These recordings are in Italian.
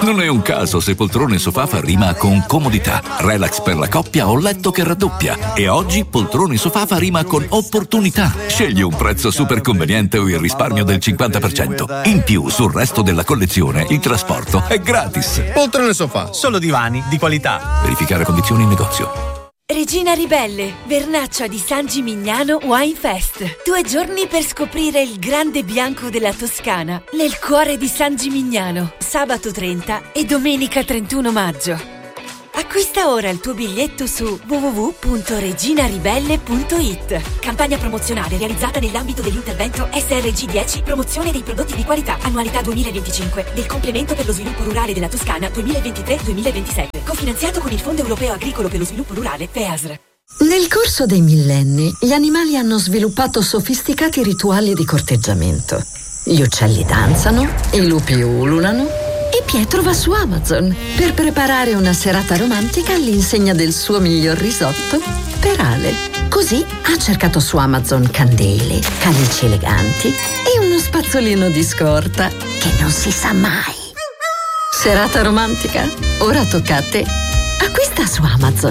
Non è un caso se poltrone sofà fa rima con comodità, relax per la coppia o letto che raddoppia. E oggi poltrone sofà fa rima con opportunità. Scegli un prezzo super conveniente o il risparmio del 50%. In più, sul resto della collezione, il trasporto è gratis. Poltrone sofà, solo divani di qualità. Verificare condizioni in negozio. Regina Ribelle, vernaccia di San Gimignano Wine Fest. 2 giorni per scoprire il grande bianco della Toscana nel cuore di San Gimignano, sabato 30 e domenica 31 maggio. Acquista ora il tuo biglietto su www.reginaribelle.it. Campagna promozionale realizzata nell'ambito dell'intervento SRG10, promozione dei prodotti di qualità, annualità 2025, del complemento per lo sviluppo rurale della Toscana 2023-2027, cofinanziato con il Fondo Europeo Agricolo per lo Sviluppo Rurale, FEASR. Nel corso dei millenni, gli animali hanno sviluppato sofisticati rituali di corteggiamento. Gli uccelli danzano, i lupi ululano e Pietro va su Amazon per preparare una serata romantica all'insegna del suo miglior risotto per Ale. Così ha cercato su Amazon candele, calici eleganti e uno spazzolino di scorta che non si sa mai. Serata romantica? Ora tocca a te. Acquista su Amazon.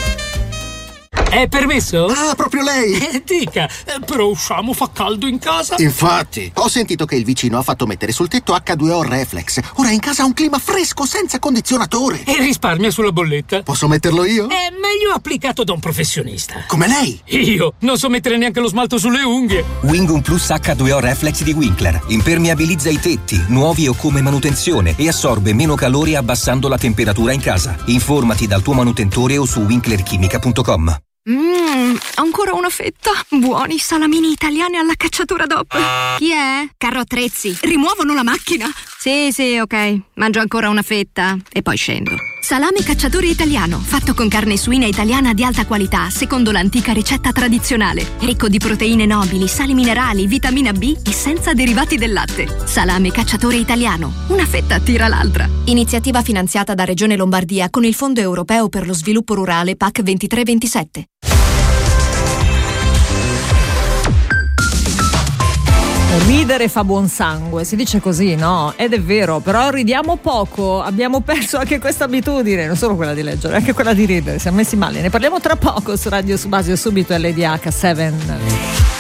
È permesso? Ah, proprio lei! Dica, però usciamo, fa caldo in casa. Infatti, ho sentito che il vicino ha fatto mettere sul tetto H2O Reflex. Ora in casa ha un clima fresco senza condizionatore. E risparmia sulla bolletta. Posso metterlo io? È meglio applicato da un professionista. Come lei? Io non so mettere neanche lo smalto sulle unghie. Wingum Plus H2O Reflex di Winkler impermeabilizza i tetti, nuovi o come manutenzione, e assorbe meno calore abbassando la temperatura in casa. Informati dal tuo manutentore o su winklerchimica.com. Ancora una fetta. Buoni salamini italiani alla cacciatura DOP. Chi è? Carro Attrezzi. Rimuovono la macchina? Sì, ok. Mangio ancora una fetta e poi scendo. Salame cacciatore italiano, fatto con carne suina italiana di alta qualità, secondo l'antica ricetta tradizionale. Ricco di proteine nobili, sali minerali, vitamina B e senza derivati del latte. Salame cacciatore italiano. Una fetta tira l'altra. Iniziativa finanziata da Regione Lombardia con il Fondo Europeo per lo Sviluppo Rurale PAC 23-27. Ridere fa buon sangue, si dice così, no? Ed è vero, però ridiamo poco, abbiamo perso anche questa abitudine, non solo quella di leggere, anche quella di ridere, siamo messi male. Ne parliamo tra poco su Radio Subasio, subito LDH 7.